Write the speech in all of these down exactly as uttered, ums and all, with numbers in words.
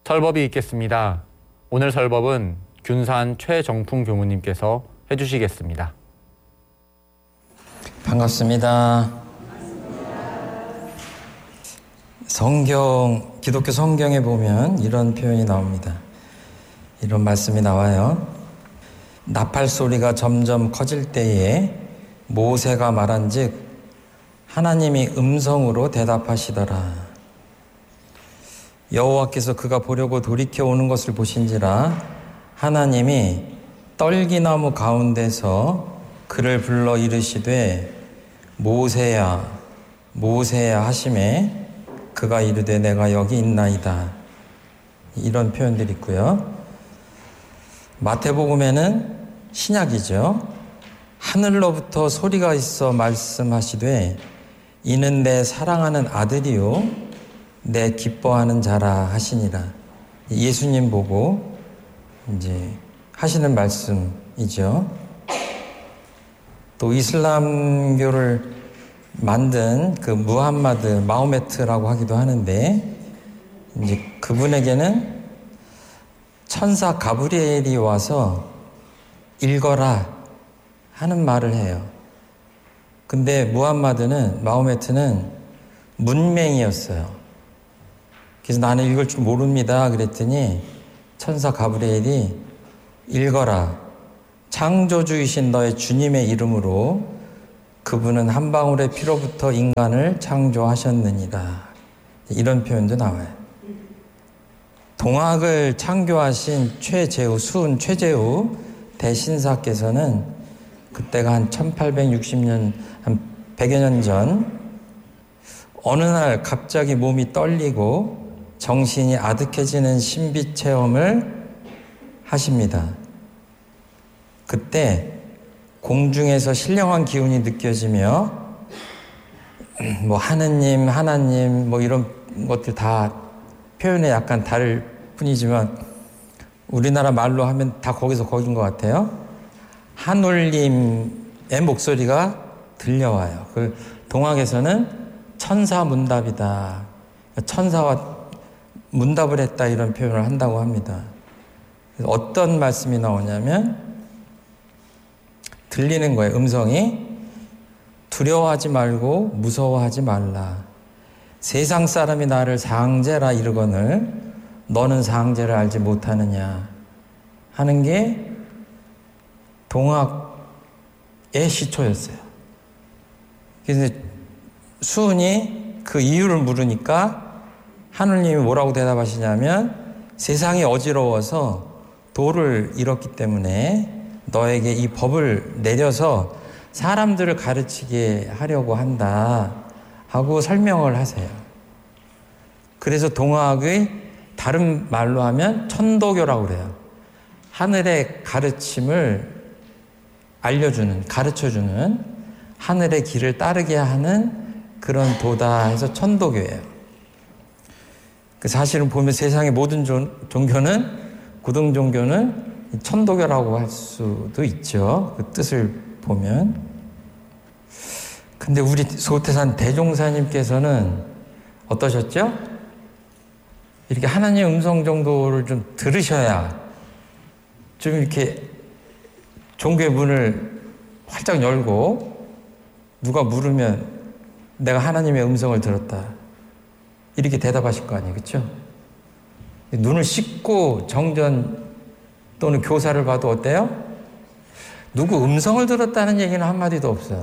설법이 있겠습니다. 오늘 설법은 균산 최정풍 교무님께서 해주시겠습니다. 반갑습니다. 성경, 기독교 성경에 보면 이런 표현이 나옵니다. 이런 말씀이 나와요. 나팔 소리가 점점 커질 때에 모세가 말한즉 하나님이 음성으로 대답하시더라. 여호와께서 그가 보려고 돌이켜 오는 것을 보신지라 하나님이 떨기나무 가운데서 그를 불러 이르시되 모세야 모세야 하시매 그가 이르되 내가 여기 있나이다. 이런 표현들이 있고요. 마태복음에는 신약이죠. 하늘로부터 소리가 있어 말씀하시되 이는 내 사랑하는 아들이요 내 기뻐하는 자라 하시니라. 예수님 보고 이제 하시는 말씀이죠. 또 이슬람교를 만든 그 무함마드 마호메트라고 하기도 하는데 이제 그분에게는 천사 가브리엘이 와서 읽어라 하는 말을 해요. 근데 무함마드는 마호메트는 문맹이었어요. 그래서 나는 읽을 줄 모릅니다. 그랬더니 천사 가브리엘이 읽어라. 창조주이신 너의 주님의 이름으로 그분은 한 방울의 피로부터 인간을 창조하셨느니라. 이런 표현도 나와요. 동학을 창조하신 최재우, 수은 최재우 대신사께서는 그때가 한 천팔백육십 년, 한 백여 년 전 어느 날 갑자기 몸이 떨리고 정신이 아득해지는 신비 체험을 하십니다. 그때 공중에서 신령한 기운이 느껴지며 뭐 하느님, 하나님 뭐 이런 것들 다 표현에 약간 다를 뿐이지만 우리나라 말로 하면 다 거기서 거긴 것 같아요. 하늘님의 목소리가 들려와요. 그 동학에서는 천사 문답이다. 천사와 문답을 했다 이런 표현을 한다고 합니다. 어떤 말씀이 나오냐면 들리는 거예요. 음성이 두려워하지 말고 무서워하지 말라. 세상 사람이 나를 상제라 이르거늘 너는 상제를 알지 못하느냐 하는 게 동학의 시초였어요. 그래서 수은이 그 이유를 물으니까 하느님이 뭐라고 대답하시냐면 세상이 어지러워서 도를 잃었기 때문에 너에게 이 법을 내려서 사람들을 가르치게 하려고 한다 하고 설명을 하세요. 그래서 동학의 다른 말로 하면 천도교라고 그래요. 하늘의 가르침을 알려주는, 가르쳐주는 하늘의 길을 따르게 하는 그런 도다 해서 천도교예요. 그 사실은 보면 세상의 모든 종교는, 구등 종교는 천도교라고 할 수도 있죠. 그 뜻을 보면. 근데 우리 소태산 대종사님께서는 어떠셨죠? 이렇게 하나님 음성 정도를 좀 들으셔야 좀 이렇게 종교의 문을 활짝 열고 누가 물으면 내가 하나님의 음성을 들었다. 이렇게 대답하실 거 아니에요. 그렇죠? 눈을 씻고 정전 또는 교사를 봐도 어때요? 누구 음성을 들었다는 얘기는 한마디도 없어요.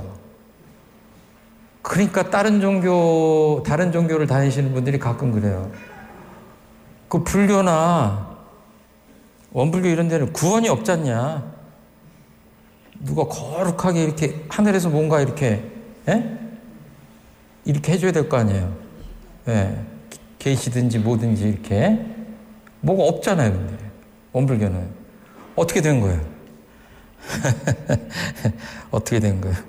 그러니까 다른 종교, 다른 종교를 다니시는 분들이 가끔 그래요. 그 불교나 원불교 이런 데는 구원이 없지 않냐? 누가 거룩하게 이렇게 하늘에서 뭔가 이렇게, 예? 이렇게 해줘야 될 거 아니에요. 예. 계시든지 뭐든지 이렇게. 뭐가 없잖아요, 근데. 원불교는. 어떻게 된 거예요? 어떻게 된 거예요?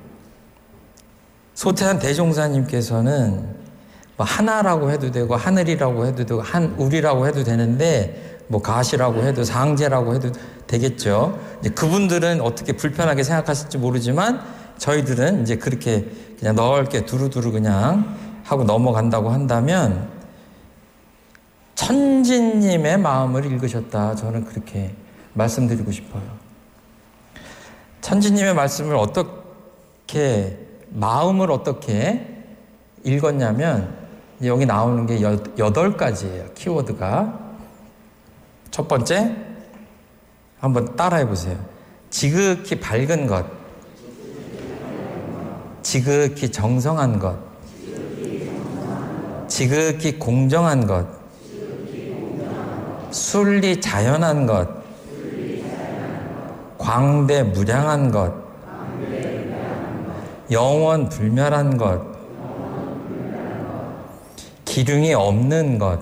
소태한 대종사님께서는 뭐 하나라고 해도 되고 하늘이라고 해도 되고 한울이라고 해도 되는데 뭐 가시라고 해도 상제라고 해도 되겠죠. 이제 그분들은 어떻게 불편하게 생각하실지 모르지만 저희들은 이제 그렇게 그냥 넓게 두루두루 그냥 하고 넘어간다고 한다면 천지님의 마음을 읽으셨다. 저는 그렇게 말씀드리고 싶어요. 천지님의 말씀을 어떻게, 마음을 어떻게 읽었냐면, 여기 나오는 게 여덟 가지예요. 키워드가. 첫 번째, 한번 따라해 보세요. 지극히 밝은 것, 지극히 정성한 것, 지극히 공정한 것, 순리 자연한 것, 광대무량한 것, 영원 불멸한 것, 기륭이 없는 것.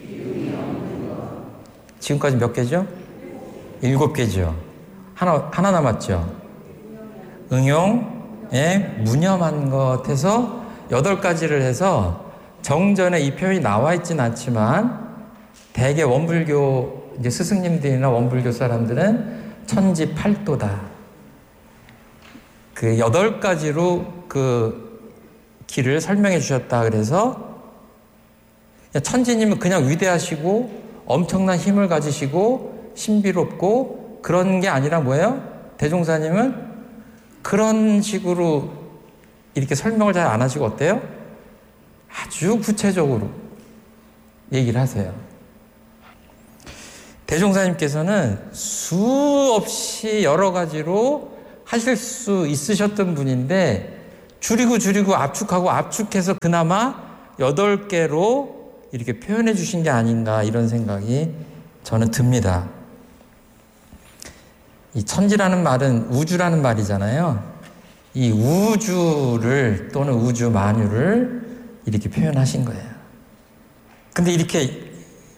지금까지 몇 개죠? 일곱 개죠. 하나, 하나 남았죠. 응용에 무념한 것 해서 여덟 가지를 해서 정전에 이 표현이 나와 있진 않지만 대개 원불교 이제 스승님들이나 원불교 사람들은 천지팔도다. 그 여덟 가지로 그 길을 설명해 주셨다. 그래서 천지님은 그냥 위대하시고 엄청난 힘을 가지시고 신비롭고 그런 게 아니라 뭐예요? 대종사님은 그런 식으로 이렇게 설명을 잘 안 하시고 어때요? 아주 구체적으로 얘기를 하세요. 대종사님께서는 수없이 여러 가지로 하실 수 있으셨던 분인데 줄이고 줄이고 압축하고 압축해서 그나마 여덟 개로 이렇게 표현해 주신 게 아닌가 이런 생각이 저는 듭니다. 이 천지라는 말은 우주라는 말이잖아요. 이 우주를 또는 우주 만유를 이렇게 표현하신 거예요. 근데 이렇게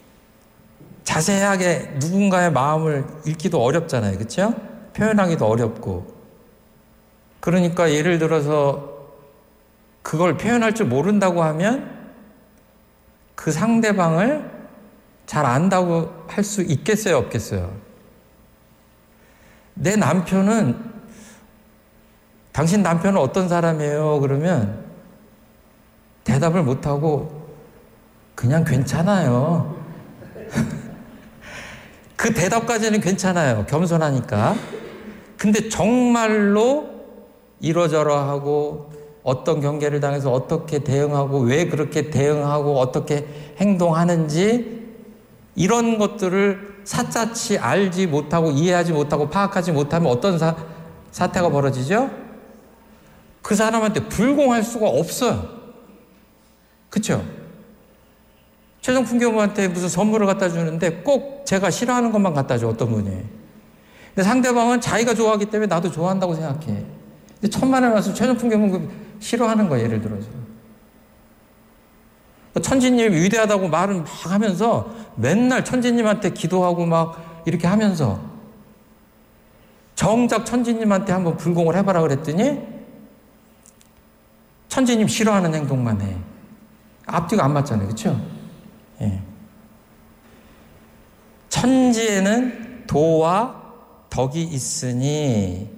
자세하게 누군가의 마음을 읽기도 어렵잖아요. 그렇죠? 표현하기도 어렵고. 그러니까 예를 들어서 그걸 표현할 줄 모른다고 하면 그 상대방을 잘 안다고 할 수 있겠어요? 없겠어요? 내 남편은, 당신 남편은 어떤 사람이에요? 그러면 대답을 못하고 그냥 괜찮아요. 그 대답까지는 괜찮아요. 겸손하니까. 근데 정말로 이러저러하고 어떤 경계를 당해서 어떻게 대응하고 왜 그렇게 대응하고 어떻게 행동하는지 이런 것들을 샅샅이 알지 못하고 이해하지 못하고 파악하지 못하면 어떤 사, 사태가 벌어지죠? 그 사람한테 불공할 수가 없어요. 그렇죠? 최정품 교무한테 무슨 선물을 갖다 주는데 꼭 제가 싫어하는 것만 갖다 줘, 어떤 분이. 근데 상대방은 자기가 좋아하기 때문에 나도 좋아한다고 생각해. 근데 천만에 말씀 최정품 교무 싫어하는 거예요, 예를 들어서. 천지님 위대하다고 말은 막 하면서 맨날 천지님한테 기도하고 막 이렇게 하면서 정작 천지님한테 한번 불공을 해봐라 그랬더니 천지님 싫어하는 행동만 해. 앞뒤가 안 맞잖아요. 그렇죠? 예. 천지에는 도와 덕이 있으니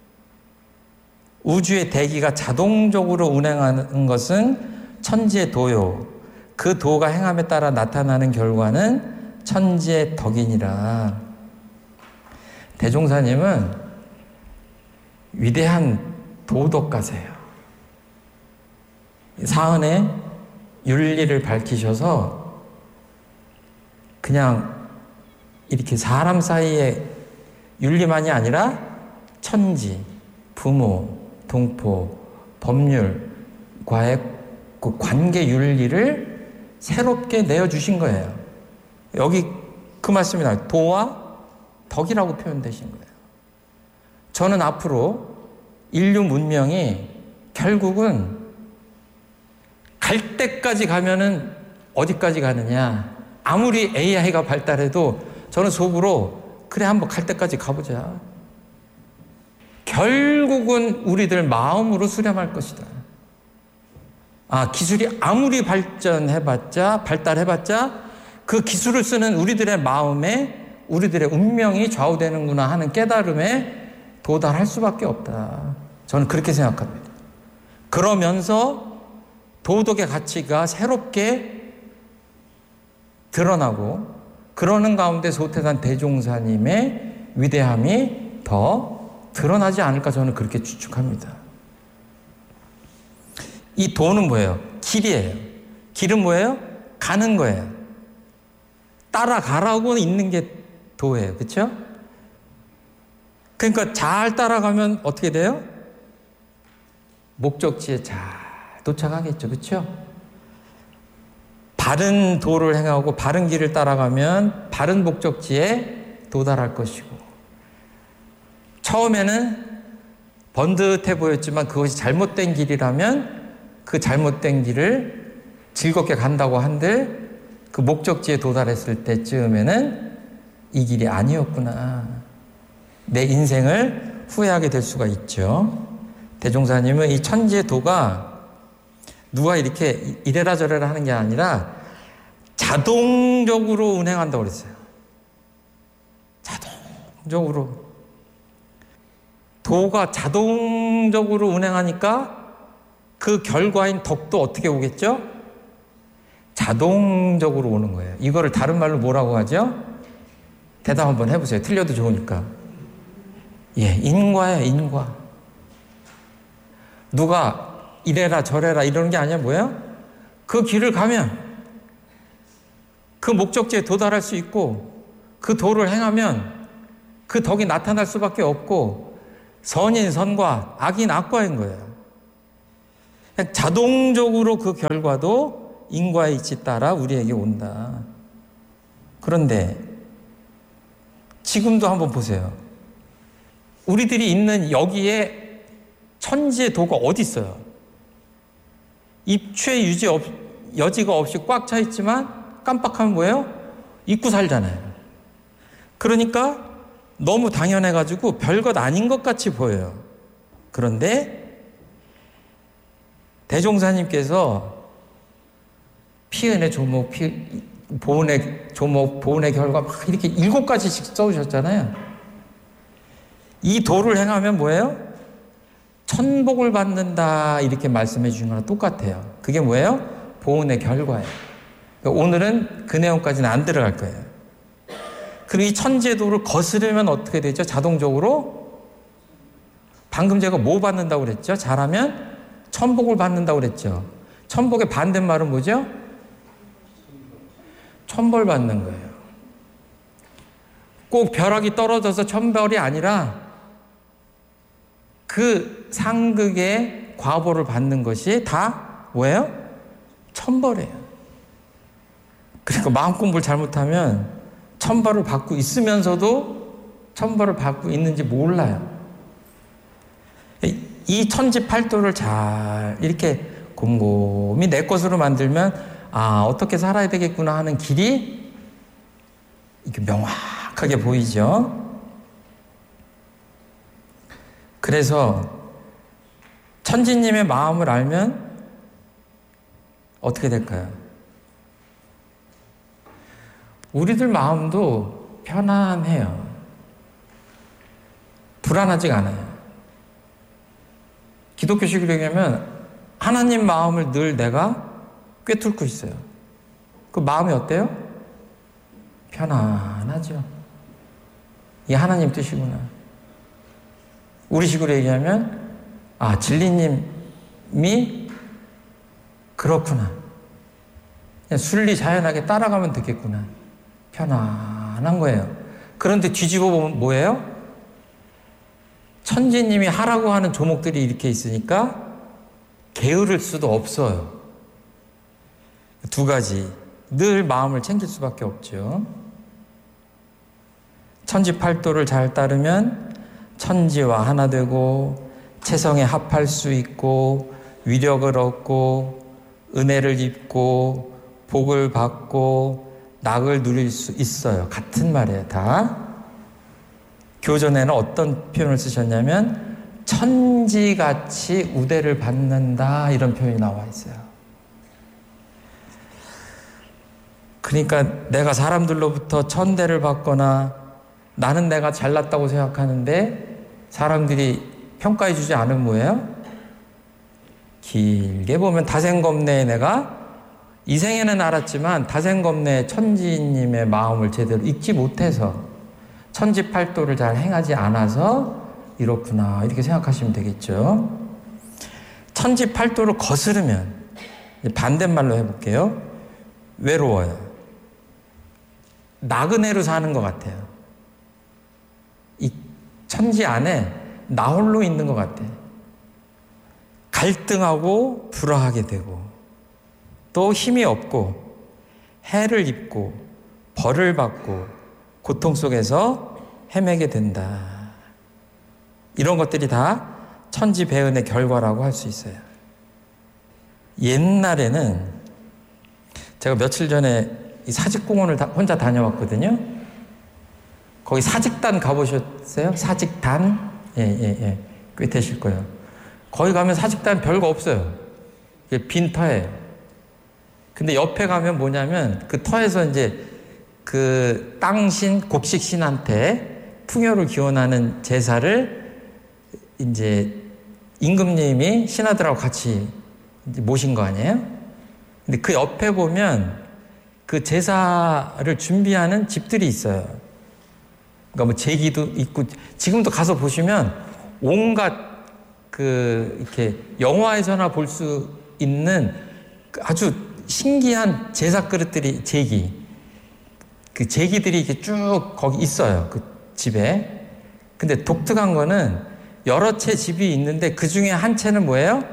우주의 대기가 자동적으로 운행하는 것은 천지의 도요. 그 도가 행함에 따라 나타나는 결과는 천지의 덕이니라. 대종사님은 위대한 도덕가세요. 사은의 윤리를 밝히셔서 그냥 이렇게 사람 사이의 윤리만이 아니라 천지, 부모, 동포, 법률과의 그 관계 윤리를 새롭게 내어주신 거예요. 여기 그 말씀이 나와요. 도와 덕이라고 표현되신 거예요. 저는 앞으로 인류 문명이 결국은 갈 때까지 가면은 어디까지 가느냐. 아무리 에이아이가 발달해도 저는 속으로 그래 한번 갈 때까지 가보자. 결국은 우리들 마음으로 수렴할 것이다. 아, 기술이 아무리 발전해봤자, 발달해봤자 그 기술을 쓰는 우리들의 마음에 우리들의 운명이 좌우되는구나 하는 깨달음에 도달할 수밖에 없다. 저는 그렇게 생각합니다. 그러면서 도덕의 가치가 새롭게 드러나고 그러는 가운데 소태산 대종사님의 위대함이 더 드러나지 않을까 저는 그렇게 추측합니다. 이 도는 뭐예요? 길이에요. 길은 뭐예요? 가는 거예요. 따라가라고 있는 게 도예요. 그렇죠? 그러니까 잘 따라가면 어떻게 돼요? 목적지에 잘 도착하겠죠. 그렇죠? 바른 도를 행하고 바른 길을 따라가면 바른 목적지에 도달할 것이고, 처음에는 번듯해 보였지만 그것이 잘못된 길이라면 그 잘못된 길을 즐겁게 간다고 한들 그 목적지에 도달했을 때쯤에는 이 길이 아니었구나, 내 인생을 후회하게 될 수가 있죠. 대종사님은 이 천지의 도가 누가 이렇게 이래라 저래라 하는 게 아니라 자동적으로 운행한다고 그랬어요. 자동적으로. 도가 자동적으로 운행하니까 그 결과인 덕도 어떻게 오겠죠? 자동적으로 오는 거예요. 이거를 다른 말로 뭐라고 하죠? 대답 한번 해보세요. 틀려도 좋으니까. 예, 인과예요, 인과. 누가 이래라 저래라 이러는 게 아니라 뭐예요? 그 길을 가면 그 목적지에 도달할 수 있고 그 도를 행하면 그 덕이 나타날 수밖에 없고 선인 선과 악인 악과인 거예요. 자동적으로 그 결과도 인과의 이치 따라 우리에게 온다. 그런데 지금도 한번 보세요. 우리들이 있는 여기에 천지의 도가 어디 있어요? 입추의 유지 없, 여지가 없이 꽉 차 있지만 깜빡하면 뭐예요? 잊고 살잖아요. 그러니까 너무 당연해가지고 별것 아닌 것 같이 보여요. 그런데 대종사님께서 피은의 조목, 피, 보은의 조목, 보은의 결과 막 이렇게 일곱 가지씩 써오셨잖아요. 이 도를 행하면 뭐예요? 천복을 받는다 이렇게 말씀해 주신 거랑 똑같아요. 그게 뭐예요? 보은의 결과예요. 오늘은 그 내용까지는 안 들어갈 거예요. 그리고 이 천지의 도를 거스르면 어떻게 되죠? 자동적으로 방금 제가 뭐 받는다고 그랬죠? 잘하면 천복을 받는다고 그랬죠. 천복의 반대말은 뭐죠? 천벌 받는 거예요. 꼭 벼락이 떨어져서 천벌이 아니라 그 상극의 과보를 받는 것이 다 뭐예요? 천벌이에요. 그러니까 마음 공부를 잘못하면 천벌을 받고 있으면서도 천벌을 받고 있는지 몰라요. 이 천지팔도를 잘 이렇게 곰곰이 내 것으로 만들면 아, 어떻게 살아야 되겠구나 하는 길이 이렇게 명확하게 보이죠. 그래서 천지님의 마음을 알면 어떻게 될까요? 우리들 마음도 편안해요. 불안하지가 않아요. 기독교식으로 얘기하면 하나님 마음을 늘 내가 꿰뚫고 있어요. 그 마음이 어때요? 편안하죠. 이게 하나님 뜻이구나. 우리 식으로 얘기하면 아, 진리님이 그렇구나. 그냥 순리 자연하게 따라가면 되겠구나. 편안한 거예요. 그런데 뒤집어 보면 뭐예요? 천지님이 하라고 하는 조목들이 이렇게 있으니까 게으를 수도 없어요. 두 가지. 늘 마음을 챙길 수밖에 없죠. 천지팔도를 잘 따르면 천지와 하나 되고 체성에 합할 수 있고 위력을 얻고 은혜를 입고 복을 받고 낙을 누릴 수 있어요. 같은 말이에요. 다. 교전에는 어떤 표현을 쓰셨냐면 천지같이 우대를 받는다 이런 표현이 나와 있어요. 그러니까 내가 사람들로부터 천대를 받거나 나는 내가 잘났다고 생각하는데 사람들이 평가해 주지 않으면 뭐예요? 길게 보면 다생겁내에 내가 이 생에는 알았지만 다생겁내 천지님의 마음을 제대로 읽지 못해서 천지팔도를 잘 행하지 않아서 이렇구나 이렇게 생각하시면 되겠죠. 천지팔도를 거스르면 반대말로 해볼게요. 외로워요. 나그네로 사는 것 같아요. 이 천지 안에 나 홀로 있는 것 같아요. 갈등하고 불화하게 되고 또 힘이 없고 해를 입고 벌을 받고 고통 속에서 헤매게 된다. 이런 것들이 다 천지배은의 결과라고 할 수 있어요. 옛날에는 제가 며칠 전에 이 사직공원을 다 혼자 다녀왔거든요. 거기 사직단 가보셨어요? 사직단? 예, 예, 예. 꽤 되실 거예요. 거기 가면 사직단 별거 없어요. 빈 터에. 근데 옆에 가면 뭐냐면 그 터에서 이제 그 땅신, 곡식신한테 풍요를 기원하는 제사를 이제 임금님이 신하들하고 같이 이제 모신 거 아니에요? 근데 그 옆에 보면 그 제사를 준비하는 집들이 있어요. 그러니까 뭐 제기도 있고, 지금도 가서 보시면 온갖 그 이렇게 영화에서나 볼 수 있는 아주 신기한 제사 그릇들이, 제기. 그 제기들이 이렇게 쭉 거기 있어요. 그 집에. 근데 독특한 거는 여러 채 집이 있는데 그 중에 한 채는 뭐예요?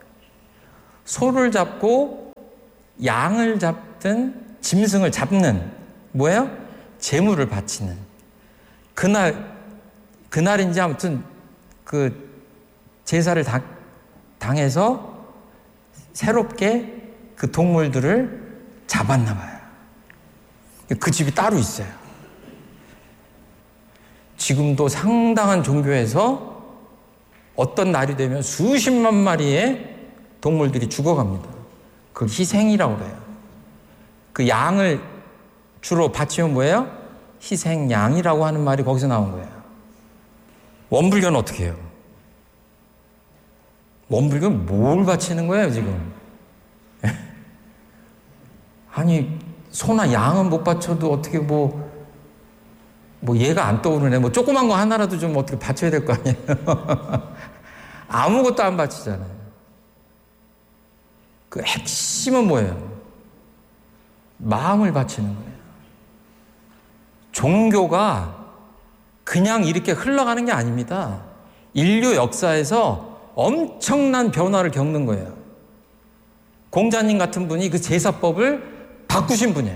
소를 잡고 양을 잡든 짐승을 잡는 뭐예요? 제물을 바치는. 그날, 그날인지 아무튼 그 제사를 다, 당해서 새롭게 그 동물들을 잡았나 봐요. 그 집이 따로 있어요. 지금도 상당한 종교에서 어떤 날이 되면 수십만 마리의 동물들이 죽어갑니다. 그걸 희생이라고 그래요. 그 양을 주로 바치면 뭐예요? 희생양이라고 하는 말이 거기서 나온 거예요. 원불교는 어떻게 해요? 원불교는 뭘 바치는 거예요, 지금? 아니, 소나 양은 못 바쳐도 어떻게 뭐, 뭐 얘가 안 떠오르네. 뭐 조그만 거 하나라도 좀 어떻게 바쳐야 될 거 아니에요? 아무것도 안 바치잖아요. 그 핵심은 뭐예요? 마음을 바치는 거예요. 종교가 그냥 이렇게 흘러가는 게 아닙니다. 인류 역사에서 엄청난 변화를 겪는 거예요. 공자님 같은 분이 그 제사법을 바꾸신 분이에요.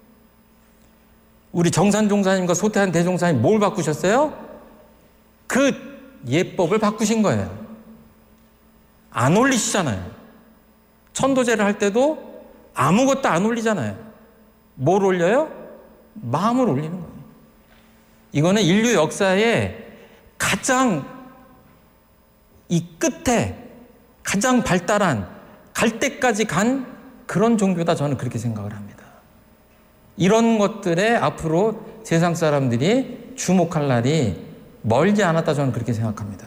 우리 정산종사님과 소태한 대종사님 뭘 바꾸셨어요? 그 예법을 바꾸신 거예요. 안 올리시잖아요. 천도제를 할 때도 아무것도 안 올리잖아요. 뭘 올려요? 마음을 올리는 거예요. 이거는 인류 역사의 가장 이 끝에 가장 발달한 갈 때까지 간 그런 종교다, 저는 그렇게 생각을 합니다. 이런 것들에 앞으로 세상 사람들이 주목할 날이 멀지 않았다, 저는 그렇게 생각합니다.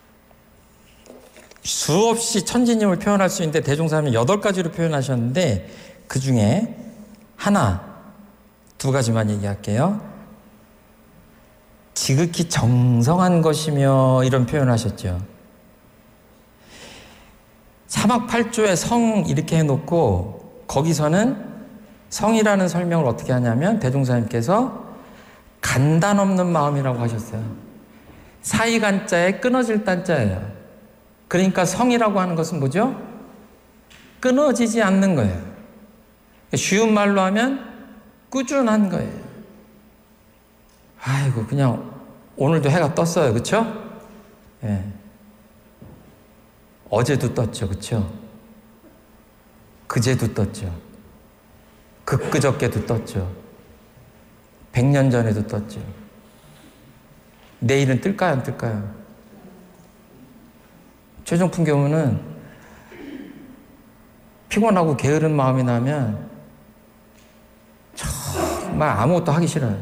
수없이 천지님을 표현할 수 있는데 대종사님은 여덟 가지로 표현하셨는데 그 중에 하나, 두 가지만 얘기할게요. 지극히 정성한 것이며 이런 표현을 하셨죠. 사막팔조에 성 이렇게 해놓고 거기서는 성이라는 설명을 어떻게 하냐면 대종사님께서 간단 없는 마음이라고 하셨어요. 사이간자에 끊어질 단자예요. 그러니까 성이라고 하는 것은 뭐죠? 끊어지지 않는 거예요. 쉬운 말로 하면 꾸준한 거예요. 아이고, 그냥 오늘도 해가 떴어요. 그렇죠? 예. 어제도 떴죠. 그렇죠? 그제도 떴죠. 그끄저께도 떴죠. 백 년 전에도 떴죠. 내일은 뜰까요? 안 뜰까요? 최종품 경우는 피곤하고 게으른 마음이 나면 정말 아무것도 하기 싫어요.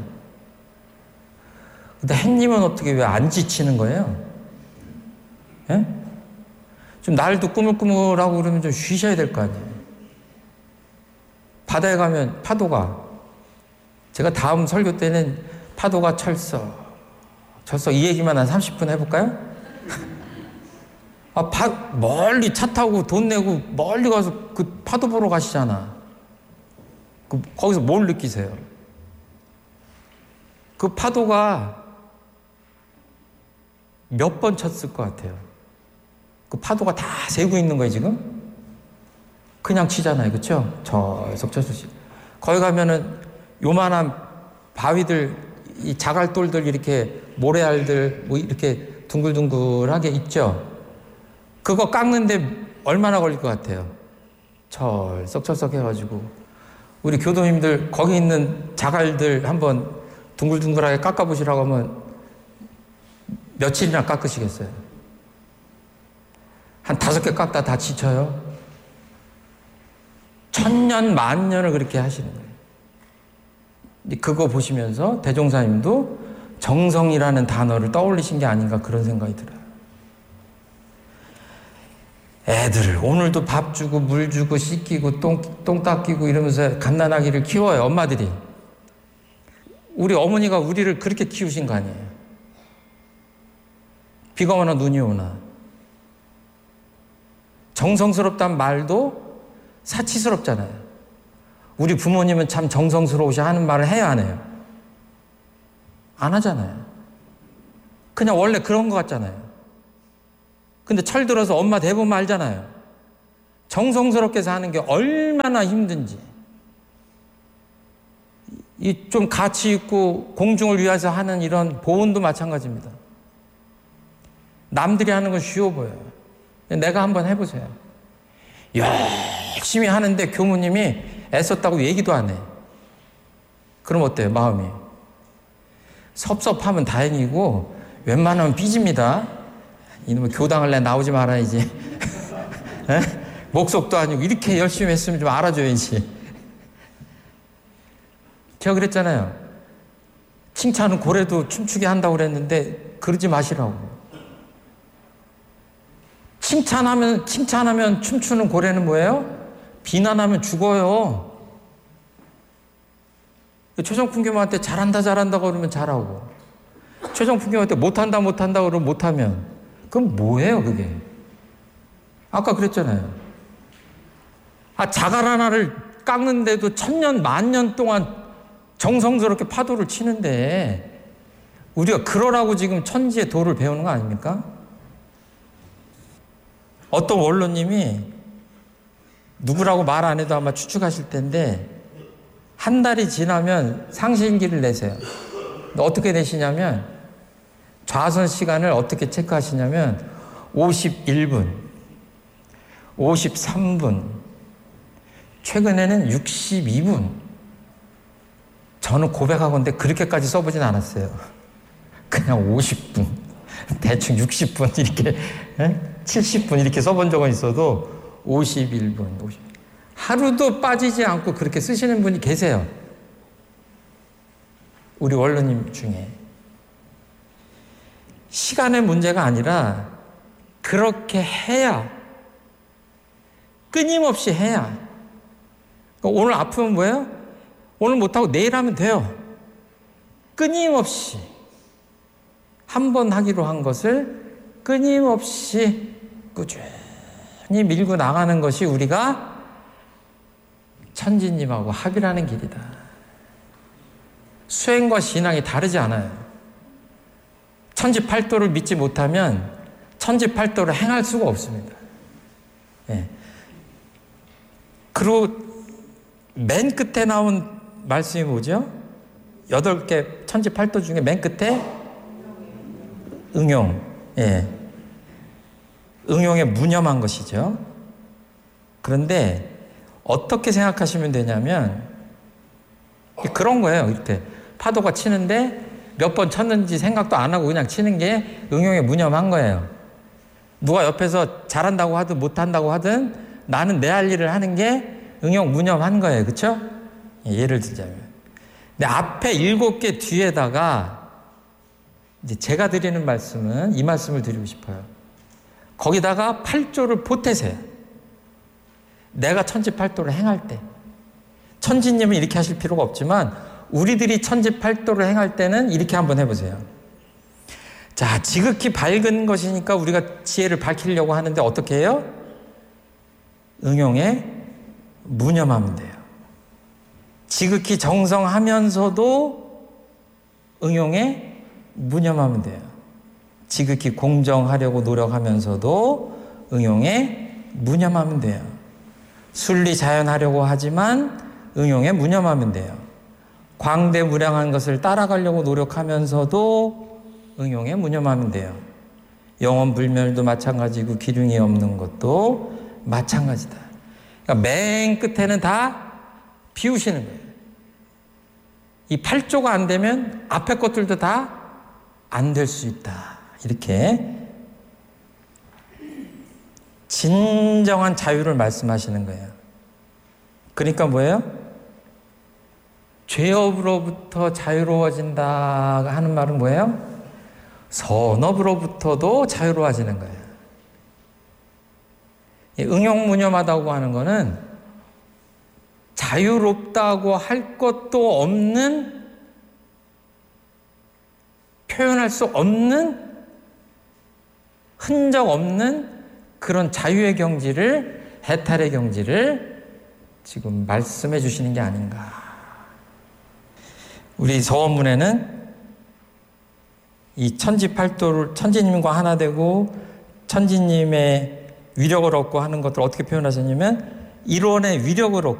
근데 햇님은 어떻게 왜 안 지치는 거예요? 예? 좀 날도 꾸물꾸물하고 그러면 좀 쉬셔야 될 거 아니에요. 바다에 가면 파도가, 제가 다음 설교 때는 파도가 철썩, 철썩 이 얘기만 한 삼십 분 해볼까요? 아, 바, 멀리 차 타고 돈 내고 멀리 가서 그 파도 보러 가시잖아. 그, 거기서 뭘 느끼세요? 그 파도가 몇 번 쳤을 것 같아요? 그 파도가 다 세고 있는 거예요, 지금? 그냥 치잖아요, 그쵸? 저속 저속. 거기 가면은 요만한 바위들, 이 자갈돌들, 이렇게 모래알들, 뭐 이렇게 둥글둥글하게 있죠? 그거 깎는데 얼마나 걸릴 것 같아요? 철썩철썩 해가지고. 우리 교도님들 거기 있는 자갈들 한번 둥글둥글하게 깎아보시라고 하면 며칠이나 깎으시겠어요? 한 다섯 개 깎다 다 지쳐요? 천년 만년을 그렇게 하시는 거예요. 그거 보시면서 대종사님도 정성이라는 단어를 떠올리신 게 아닌가 그런 생각이 들어요. 애들을 오늘도 밥 주고 물 주고 씻기고 똥, 똥 닦이고 이러면서 갓난아기를 키워요, 엄마들이. 우리 어머니가 우리를 그렇게 키우신 거 아니에요? 비가 오나 눈이 오나. 정성스럽단 말도 사치스럽잖아요. 우리 부모님은 참 정성스러우셔 하는 말을 해야 안 해요? 안 하잖아요. 그냥 원래 그런 것 같잖아요. 근데 철들어서 엄마 대보면 알잖아요. 정성스럽게 사는 게 얼마나 힘든지. 이 좀 가치 있고 공중을 위해서 하는 이런 보온도 마찬가지입니다. 남들이 하는 건 쉬워 보여요. 내가 한번 해보세요. 열심히 하는데 교무님이 애썼다고 얘기도 안 해. 그럼 어때요, 마음이? 섭섭하면 다행이고 웬만하면 삐집니다. 이놈의 교당을 내 나오지 말아야지. 목속도 아니고 이렇게 열심히 했으면 좀 알아줘야지. 제가 그랬잖아요. 칭찬은 고래도 춤추게 한다고 그랬는데 그러지 마시라고. 칭찬하면 칭찬하면 춤추는 고래는 뭐예요? 비난하면 죽어요. 최정품 교무한테 잘한다 잘한다 그러면 잘하고, 최정품 교무한테 못한다 못한다 그러면 못하면, 그럼 뭐예요 그게? 아까 그랬잖아요. 아, 자갈 하나를 깎는데도 천년 만년 동안 정성스럽게 파도를 치는데 우리가 그러라고 지금 천지의 도를 배우는 거 아닙니까? 어떤 원로님이 누구라고 말 안 해도 아마 추측하실 텐데 한 달이 지나면 상신기를 내세요. 어떻게 내시냐면 좌선 시간을 어떻게 체크하시냐면 오십일 분, 오십삼 분, 최근에는 육십이 분. 저는 고백하건데 그렇게까지 써보진 않았어요. 그냥 오십 분, 대충 육십 분 이렇게, 칠십 분 이렇게 써본 적은 있어도 오십일 분, 오십 분. 하루도 빠지지 않고 그렇게 쓰시는 분이 계세요. 우리 원로님 중에. 시간의 문제가 아니라 그렇게 해야, 끊임없이 해야. 오늘 아프면 뭐예요? 오늘 못하고 내일 하면 돼요. 끊임없이 한 번 하기로 한 것을 끊임없이 꾸준히 밀고 나가는 것이 우리가 천지님하고 합이라는 길이다. 수행과 신앙이 다르지 않아요. 천지팔도를 믿지 못하면 천지팔도를 행할 수가 없습니다. 예. 그리고 맨 끝에 나온 말씀이 뭐죠? 여덟 개 천지팔도 중에 맨 끝에 응용. 예. 응용에 무념한 것이죠. 그런데 어떻게 생각하시면 되냐면 그런 거예요. 이때 파도가 치는데 몇 번 쳤는지 생각도 안 하고 그냥 치는 게 응용에 무념한 거예요. 누가 옆에서 잘한다고 하든 못한다고 하든 나는 내 할 일을 하는 게 응용 무념한 거예요. 그렇죠? 예를 들자면. 근데 앞에 일곱 개 뒤에다가 이제 제가 드리는 말씀은 이 말씀을 드리고 싶어요. 거기다가 팔조를 보태세요. 내가 천지팔도를 행할 때 천지님은 이렇게 하실 필요가 없지만 우리들이 천지팔도를 행할 때는 이렇게 한번 해보세요. 자, 지극히 밝은 것이니까 우리가 지혜를 밝히려고 하는데 어떻게 해요? 응용에 무념하면 돼요. 지극히 정성하면서도 응용에 무념하면 돼요. 지극히 공정하려고 노력하면서도 응용에 무념하면 돼요. 순리자연하려고 하지만 응용에 무념하면 돼요. 광대무량한 것을 따라가려고 노력하면서도 응용에 무념하면 돼요. 영원불멸도 마찬가지고 기륭이 없는 것도 마찬가지다. 그러니까 맨 끝에는 다 비우시는 거예요. 이 팔조가 안 되면 앞에 것들도 다 안 될 수 있다. 이렇게 진정한 자유를 말씀하시는 거예요. 그러니까 뭐예요? 죄업으로부터 자유로워진다 하는 말은 뭐예요? 선업으로부터도 자유로워지는 거예요. 응용무념하다고 하는 거는 자유롭다고 할 것도 없는, 표현할 수 없는, 흔적 없는 그런 자유의 경지를, 해탈의 경지를 지금 말씀해 주시는 게 아닌가. 우리 서원문에는 이 천지팔도를, 천지님과 하나 되고 천지님의 위력을 얻고 하는 것들을 어떻게 표현하셨냐면 일원의 위력을 얻고